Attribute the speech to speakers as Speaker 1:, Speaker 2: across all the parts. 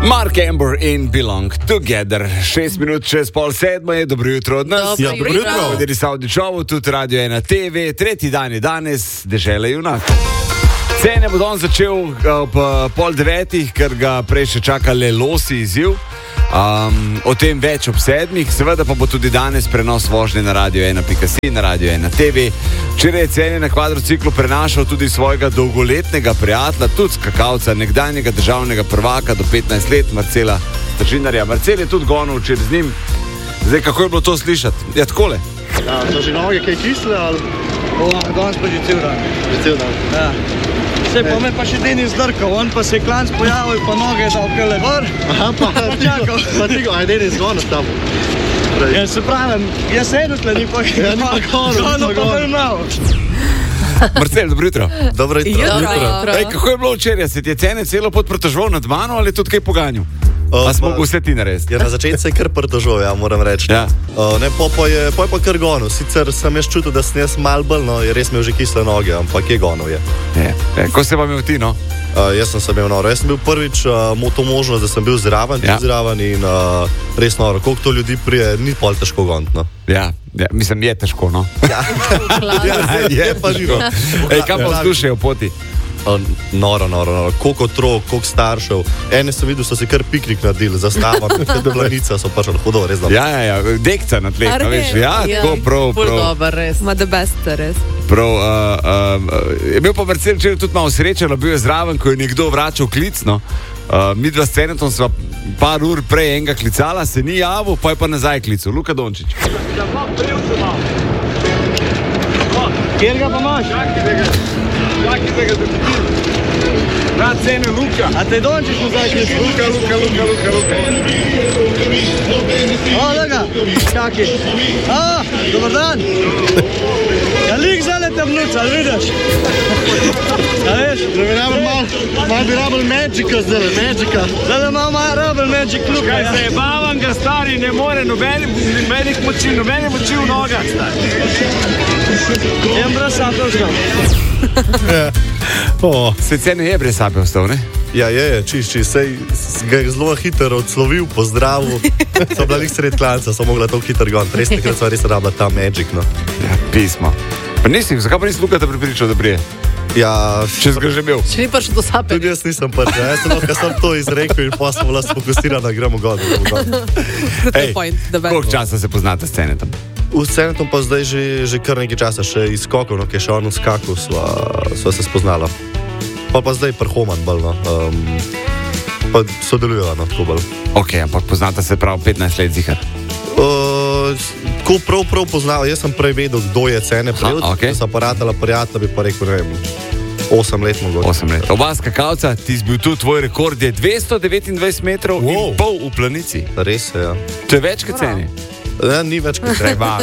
Speaker 1: Mark Amber in Belong Together. 6 minut čez pol sedma je, dobro jutro od nas.
Speaker 2: Dobro jutro.
Speaker 1: Vedeli so v Dičovu, tudi Radio 1 TV. Tretji dan je danes, dežela junak. Cene bo on začel ob 8:30, ker ga prej še čaka le losi izziv. O tem več ob 7, seveda pa bo tudi danes prenos vožnje na Radio 1.si, na Radio 1 TV. Včeraj je Cene na kvadrociklu prenašal tudi svojega dolgoletnega prijatelja, tudi skakalca, nekdanjega državnega prvaka do 15 let, Marcela Tržinarja. Marcel je tudi gonil včeraj z njim. Zdaj, kako je bilo to slišati? Ja, takole.
Speaker 3: Ja, so že noge kaj kisle, ali?
Speaker 2: Danes pa že cel dan.
Speaker 3: Že cel dan.
Speaker 2: Ja. Vse pa me pa še Denis zdrkal, on pa se je klanc pojavil, pa noge dal kele gor.
Speaker 3: Aha, pa
Speaker 2: čakal.
Speaker 3: Pa ti go, aj Denis gona s tamo.
Speaker 2: Ja, se pravim, jaz sedel tle, ni pa
Speaker 3: Gona
Speaker 2: pa bil malo.
Speaker 1: Marcel, dobro jutro.
Speaker 3: Dobro jutro.
Speaker 1: Ej, kako je bilo včeraj? Se ti je Cene celo pot pritoževal nad mano ali tudi kaj poganjal? Pa smo mogli vse ti narediti.
Speaker 3: Ja, na začetku se je kar pritoževal, ja, moram reči.
Speaker 1: Ja.
Speaker 3: Pa je pa kar gonil. Sicer sem jaz čutil, da sem jaz mal bolj, no, je res imel že kisle noge, ampak je gonil, je.
Speaker 1: Ko se vam je ti, no?
Speaker 3: Jaz sem se imel noro. Jaz sem bil prvič to možnost, da sem bil zraven, in res noro. Koliko to ljudi prije, ni pol težko goniti, no.
Speaker 1: Ja, mislim, je težko, no.
Speaker 3: Ja, je pa živo.
Speaker 1: Ej, kaj pa vzdušajo poti?
Speaker 3: Noro. Koliko otrok, koliko staršev. Ene sem videl, so si kar piknik naredili, zastava, deblanica so pašali, hudo, res dobro.
Speaker 1: Ja, dekca na tleh, veš. Ja, tako prav.
Speaker 4: Dobar, res. Ma the best, res.
Speaker 1: Prav, je bil pa Marcel včeraj tudi malo srečen, bil je zraven, ko je nekdo vračal klic, no. Midva s Cenetom sva par ur prej enega klicala, se ni javil, pa je pa nazaj klical. Luka Dončić.
Speaker 2: Kjer ga pa imaš?
Speaker 5: Čaki da ga zapitim. Rad Cene, Luka.
Speaker 2: A te Dončić nazaj klical?
Speaker 5: Luka.
Speaker 2: Da ga, čaki. Dobar dan. Ja, lik zale te vnuca, ali vidiš? Ja, veš?
Speaker 3: Mal bi rabili Magicka zdaj, Magicka.
Speaker 2: Zdaj malo rabili Magic Luka.
Speaker 5: Kaj se je bavam ga stari, ne more nobenih moči v nogah, stari.
Speaker 2: Jem brez sape vstal.
Speaker 1: Se Cene je brez sape vstal, ne?
Speaker 3: Ja, je, čisti, sej ga je zelo hitro odslovil, pozdravil. So bila lik sred klanca, so mogla to hitro goniti. Res nekrat sva res rabila ta Magic, no.
Speaker 1: Ja, pismo. Pa zakaj pa nisi Luka te pripričal, da prije?
Speaker 3: Ja,
Speaker 1: če si ga že bil.
Speaker 4: Še ni prišel do sape.
Speaker 3: Tudi jaz nisem prišel, jaz sem to izrekel in pa sem bila sfokusirana, gremo gor.
Speaker 1: Ej, koliko časa se poznate s Cenetom?
Speaker 3: V Cenetom pa zdaj že kar nekaj časa, še iz skokov, no, ki je še on v skaku, sva se spoznala. Pa zdaj prhoman bolj, no. Pa sodelujeva, no, tako bolj.
Speaker 1: Ok, ampak poznate se prav 15 let zihar?
Speaker 3: Ko prav poznal, jaz sem prej vedel, kdo je Cene prijel,
Speaker 1: okay.
Speaker 3: Ko sem paratala prijatelja, bi pa rekel, ne vem, 8 let mogoče.
Speaker 1: 8 let. Oba skakalca, ti si bil tu, tvoj rekord je 229 metrov in pol v planici.
Speaker 3: Res je, ja.
Speaker 1: To je več kot Cene?
Speaker 3: Ne, ni več kot
Speaker 1: treba.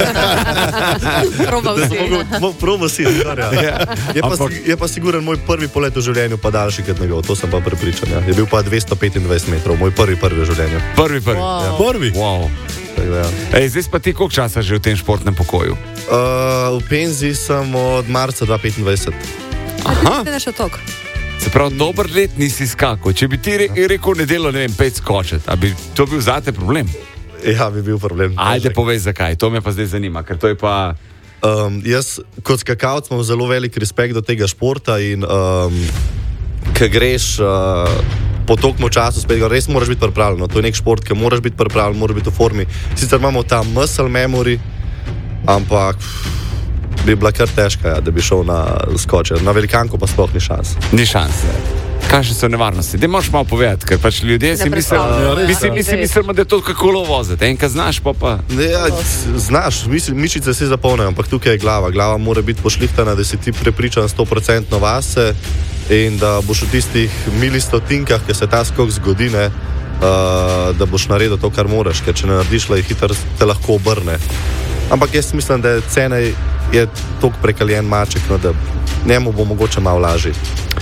Speaker 4: Probal si.
Speaker 3: Je pa siguren moj prvi polet v življenju pa daljši kot njegov, to sem pa prepričan. Ja. Je bil pa 225 metrov, moj prvi v življenju.
Speaker 1: Prvi.
Speaker 4: Wow.
Speaker 1: Ja. Prvi? Wow.
Speaker 3: Ja.
Speaker 1: Ej, zdaj pa ti koliko časa že v tem športnem pokoju?
Speaker 3: V penziji sem od marca 2025.
Speaker 4: Aha.
Speaker 1: Se pravi, dober let nisi skakal. Če bi ti rekel nedelo, ne vem, 5 skočet, a bi to bil zate problem?
Speaker 3: Ja, bi bil problem.
Speaker 1: Ajde, povej zakaj, to me pa zdaj zanima, ker to je pa...
Speaker 3: Jaz kot skakalc imam zelo velik respekt do tega športa in ko greš po toliko času spet, res moraš biti pripravljen. To je nek šport, ki moraš biti pripravljen, moraš biti v formi. Sicer imamo ta muscle memory, ampak bi bila kar težka, ja, da bi šel na skoče. Na velikanko pa sploh ni šans.
Speaker 1: Ni šans, ja. Kakšne so nevarnosti? Daj moraš malo povedati, ker pač ljudje si mislimo, da je to kako lo voziti. Enkrat znaš, pa...
Speaker 3: Ja, znaš, mišice si zapolnejo, ampak tukaj je glava. Glava mora biti pošlihtana, da si ti prepričan 100% vase in da boš v tistih milistotinkah, ki se ta skok zgodi, ne, da boš naredil to, kar moraš, ker če ne narediš, hitro te lahko obrne. Ampak jaz mislim, da Cene je toliko prekaljen maček, no, da njemu bo mogoče malo lažji.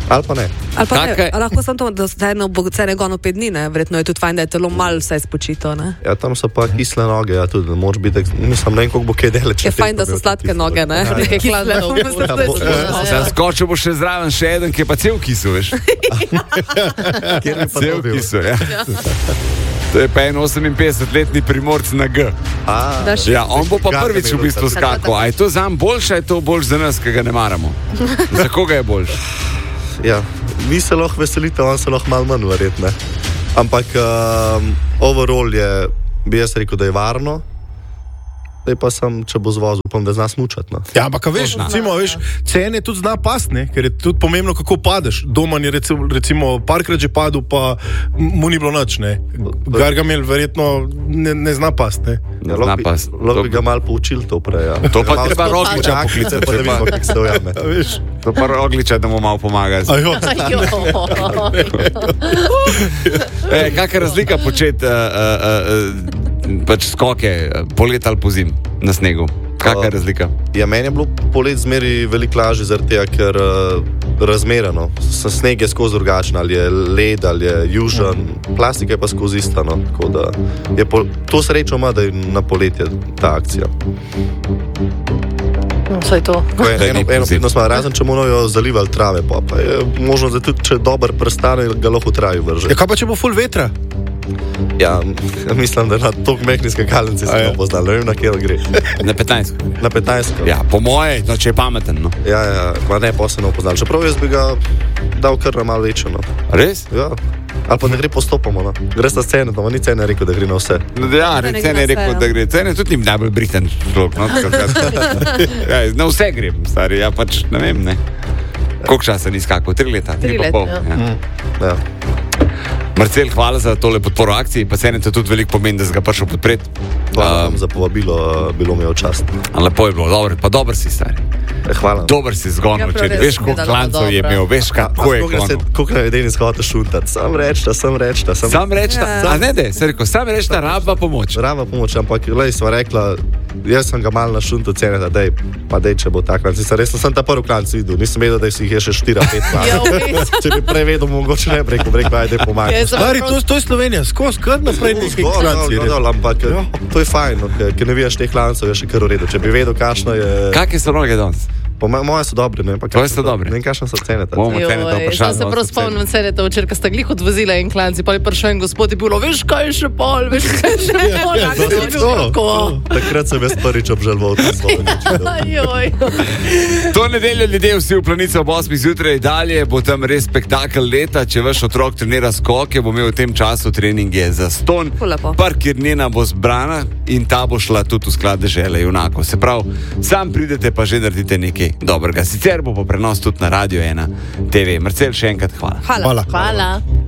Speaker 3: Ali pa ne.
Speaker 4: Ali pa ne,
Speaker 1: Take-
Speaker 4: a lahko sem to, da vseeno bo cene gono 5 dni, ne? Verjetno je tudi fajn, da je telo malo vse spočito, ne?
Speaker 3: Ja, tam so pa kisle noge, ja, tudi, moraš biti, mislim, ne vem, koliko bo kaj deleč.
Speaker 4: Je fajn, da so sladke noge, ne? Neke hladne noge.
Speaker 1: Skočil bo še zraven še eden, ki je pa cel kisu, veš.
Speaker 3: Kjer je pa
Speaker 1: Cel
Speaker 3: dobil?
Speaker 1: kisu, ja. To je pa en 58-letni Primorc na G. Ja, on bo pa prvič v bistvu skakal. A je to zanj boljše, a je to boljš za nas, ki ga ne maramo? Za koga je boljš?
Speaker 3: Ja, vi se lahko veselite, on se lahko malo manj verjetno. Ampak overall je, bi jaz rekel, da je varno. Zdaj pa sem, če bo zvozil, upam, da zna smučati. No.
Speaker 6: Ja, ampak veš, recimo, cene tudi zna past, ne? Ker je tudi pomembno, kako padeš. Doman je recimo parkrat že padel, pa mu ni bilo nič, ne. Gargamel verjetno ne zna past, ne.
Speaker 3: Ja, lahko bi ga malo poučil to prej. Ja.
Speaker 1: To pa treba Rogliča poklicati,
Speaker 3: pa da vidimo, kako se ujame.
Speaker 1: To pa Rogliča, da mu malo pomaga. Kakšna razlika početi pač skoke polet ali pozim na snegu? Kakšna je razlika?
Speaker 3: Ja, meni je bilo polet zmeri veliko lažje, zaradi tega, ker razmerano. Sneg je skozi drugačen, ali je led, ali je južen, plastika je pa skozi ista. No. Tako da je to srečo ima, da je na poletje ta akcija.
Speaker 4: Vsaj to.
Speaker 3: Eno smo, razen če morajo zalivali trave, pa je možno, da tudi če dober prestane, ga lahko v travi vrže.
Speaker 6: Ja, kaj pa če bo ful vetra?
Speaker 3: Ja, mislim, da na tok mehni skakalnici se ne bo znal, ne vem, na kjer gre.
Speaker 1: Na 15.
Speaker 3: Na 15.
Speaker 1: Ja, po moje, no, če je pameten. No.
Speaker 3: Ja, ma ne, pa se ne poznal. Čeprav jaz bi ga dal kar na malo večjo. No.
Speaker 1: Res?
Speaker 3: Ja. Ali pa ne gre postopoma. No. Gre sta scene, no, ni cene rekel, da gre na vse.
Speaker 1: Ja, cene je rekel, da gre. Cene tudi ni najbolj briten človek. No, ja, na vse grem, stari, ja pač ne vem, ne. Koliko časa ni skakal? 3 leta?
Speaker 4: 3 leta,
Speaker 1: ja.
Speaker 3: Ja.
Speaker 1: Marcel, hvala za tole podporo akciji, pa se to tudi veliko pomeni, da si ga prišel podpreti.
Speaker 3: Hvala vam za povabilo, bilo mi je v čast.
Speaker 1: Lepo je bilo, dobro, pa dober si, stari.
Speaker 3: Hvala.
Speaker 1: Dober si zgonil,
Speaker 4: Ja,
Speaker 1: če
Speaker 4: prav,
Speaker 1: veš,
Speaker 4: res
Speaker 1: koliko
Speaker 4: je
Speaker 1: klancov je imel, veš, kako je gonil.
Speaker 3: Koliko je Denis hotel šuntati? Sam reč,
Speaker 1: Sam reč, a ne de, se rekel, sam reč, da raba pomoč.
Speaker 3: Raba pomoč, ampak lej, sva rekla, jaz sem ga malo na šuntu cenil, da dej, pa dej, če bo ta klanc. Resno sem ta prvi klanc videl, nisem vedel, da si jih je še 4-5 klanc. Če bi prej vedel, mogoče ne bi rekel, ajde pomagaj.
Speaker 6: Stari, to je Slovenija, skozi kar naprej nekaj klanci.
Speaker 3: Ampak to je fajn, ker ne vidiš teh klancov, je še kar v redu. Če bi vedel, kakšno je...
Speaker 1: Kakšne so noge danes?
Speaker 3: Moje so dobre, ne?
Speaker 1: Tvoje so dobre.
Speaker 3: Ne vem, kakšno so cene.
Speaker 1: Bomo cene to vprašali.
Speaker 7: Jaz se prav spomnim serije včeraj, ko sta glih odvozila en klanci, pa je prišel en gospod in bilo, veš kaj je še pol, veš kaj je še pol.
Speaker 3: Takrat sem jaz prvič obžaloval to svoje.
Speaker 1: To nedeljo ljudje vsi v Planico ob 8 zjutraj dalje, bo tam res spektakel leta. Če vaš otrok trenira skoke, bo imel v tem času treninge za ston. Parkirnina bo zbrana in ta bo šla tudi v sklad Dežele junakov. Se pravi, sam pridete pa že naredite nekaj dobrega. Sicer bo pa prenos tudi na Radio 1 TV. Marcel, še enkrat hvala.
Speaker 4: Hvala.
Speaker 7: Hvala.